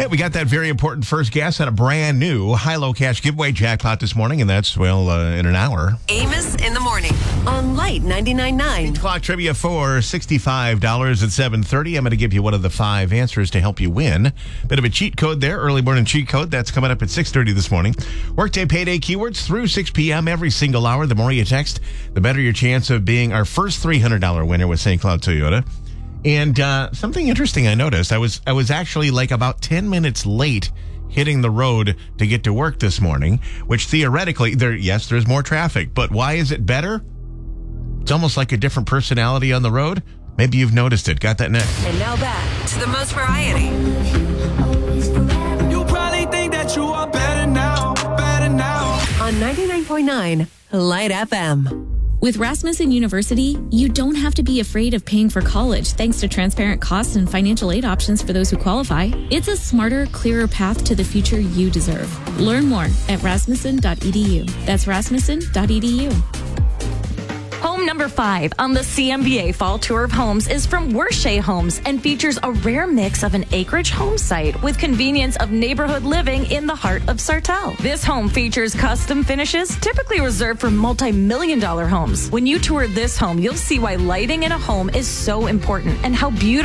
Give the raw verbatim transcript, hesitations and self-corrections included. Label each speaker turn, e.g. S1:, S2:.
S1: Hey, we got that very important first guess on a brand new high-low cash giveaway jackpot this morning, and that's, well, uh, in an hour.
S2: Amos in the morning on Light ninety-nine point nine.
S1: Clock trivia for sixty-five dollars at seven thirty. I'm going to give you one of the five answers to help you win. Bit of a cheat code there, early morning cheat code. That's coming up at six thirty this morning. Workday payday keywords through six p.m. every single hour. The more you text, the better your chance of being our first three hundred dollars winner with Saint Cloud Toyota. And uh, something interesting I noticed, I was I was actually like about ten minutes late hitting the road to get to work this morning, which theoretically, there yes, there's more traffic. But why is it better? It's almost like a different personality on the road. Maybe you've noticed it. Got that next.
S2: And now back to the most variety.
S3: You probably think that you are better now, better now.
S2: On ninety-nine point nine Light F M.
S4: With Rasmussen University, you don't have to be afraid of paying for college thanks to transparent costs and financial aid options for those who qualify. It's a smarter, clearer path to the future you deserve. Learn more at rasmussen dot e d u. That's rasmussen dot e d u.
S5: Home number five on the C M B A Fall Tour of Homes is from Worshey Homes and features a rare mix of an acreage home site with convenience of neighborhood living in the heart of Sartell. This home features custom finishes typically reserved for multi-million dollar homes. When you tour this home, you'll see why lighting in a home is so important and how beautiful